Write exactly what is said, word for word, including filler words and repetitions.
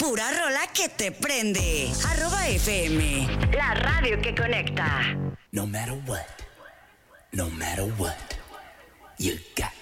Pura rola que te prende. Arroba F M. La radio que conecta. No matter what, no matter what, you got